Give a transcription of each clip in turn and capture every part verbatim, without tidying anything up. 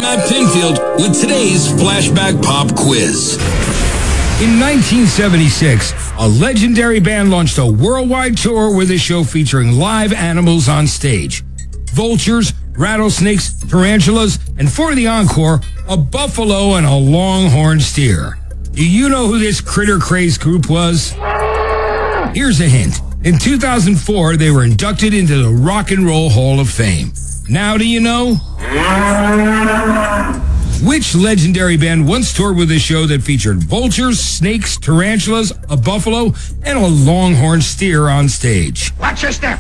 Matt Pinfield with today's Flashback Pop Quiz. In nineteen seventy-six, a legendary band launched a worldwide tour with a show featuring live animals on stage. Vultures, rattlesnakes, tarantulas, and for the encore, a buffalo and a longhorn steer. Do you know who this critter craze group was? Here's a hint. In two thousand four, they were inducted into the Rock and Roll Hall of Fame. Now do you know? Which legendary band once toured with a show that featured vultures, snakes, tarantulas, a buffalo, and a longhorn steer on stage? Watch your step.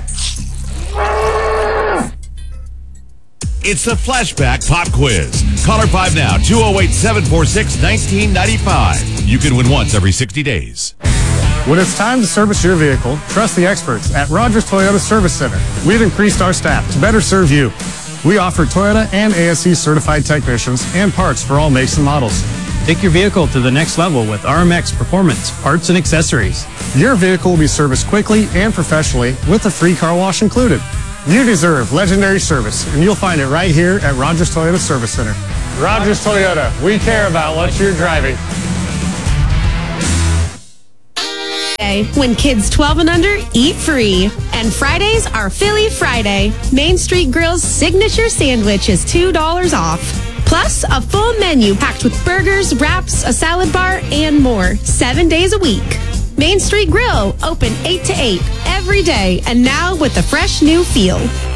It's the Flashback Pop Quiz. Caller five now, two oh eight, seven four six, one nine nine five. You can win once every sixty days. When it's time to service your vehicle, trust the experts at Rogers Toyota Service Center. We've increased our staff to better serve you. We offer Toyota and A S C certified technicians and parts for all makes and models. Take your vehicle to the next level with R M X Performance, parts and accessories. Your vehicle will be serviced quickly and professionally with a free car wash included. You deserve legendary service, and you'll find it right here at Rogers Toyota Service Center. Rogers Toyota, we care about what you're driving. When kids twelve and under eat free. And Fridays are Philly Friday. Main Street Grill's signature sandwich is two dollars off. Plus, a full menu packed with burgers, wraps, a salad bar, and more. Seven days a week. Main Street Grill, open eight to eight every day, and now with a fresh new feel.